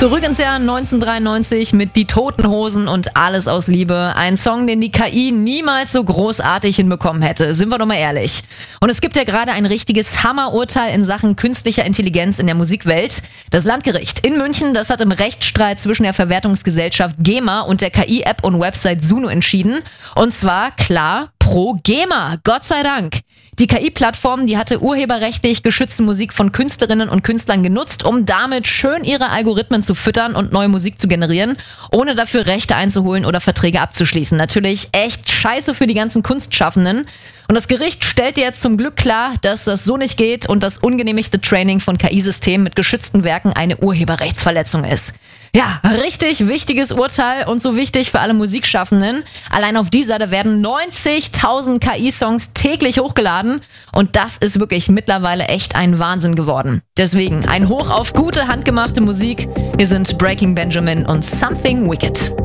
Zurück ins Jahr 1993 mit Die Toten Hosen und Alles aus Liebe. Ein Song, den die KI niemals so großartig hinbekommen hätte, sind wir doch mal ehrlich. Und es gibt ja gerade ein richtiges Hammerurteil in Sachen künstlicher Intelligenz in der Musikwelt. Das Landgericht in München, das hat im Rechtsstreit zwischen der Verwertungsgesellschaft GEMA und der KI-App und Website Suno entschieden. Und zwar klar pro GEMA, Gott sei Dank. Die KI-Plattform, die hatte urheberrechtlich geschützte Musik von Künstlerinnen und Künstlern genutzt, um damit schön ihre Algorithmen zu füttern und neue Musik zu generieren, ohne dafür Rechte einzuholen oder Verträge abzuschließen. Natürlich echt scheiße für die ganzen Kunstschaffenden. Und das Gericht stellt jetzt zum Glück klar, dass das so nicht geht und das ungenehmigte Training von KI-Systemen mit geschützten Werken eine Urheberrechtsverletzung ist. Ja, richtig wichtiges Urteil und so wichtig für alle Musikschaffenden. Allein auf dieser, da werden 90.000 KI-Songs täglich hochgeladen und das ist wirklich mittlerweile echt ein Wahnsinn geworden. Deswegen ein Hoch auf gute, handgemachte Musik. Hier sind Breaking Benjamin und Something Wicked.